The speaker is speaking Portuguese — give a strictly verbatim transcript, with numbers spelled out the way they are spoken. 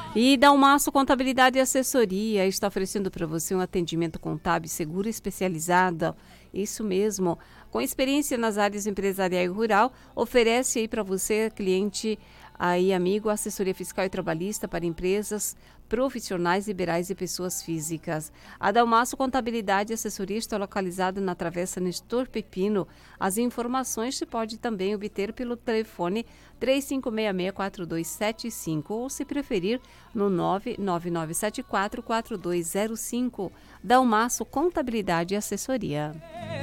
E Dalmaço Contabilidade e Assessoria está oferecendo para você um atendimento contábil seguro e especializado. Isso mesmo, com experiência nas áreas empresarial e rural, oferece aí para você, cliente, aí amigo, assessoria fiscal e trabalhista para empresas, profissionais liberais e pessoas físicas. A Dalmaço Contabilidade e Assessoria está localizada na Travessa Nestor Pepino. As informações se pode também obter pelo telefone três cinco seis seis, quatro dois sete cinco ou, se preferir, no nove nove nove sete quatro, quatro dois zero cinco. Dalmaço Contabilidade e Assessoria.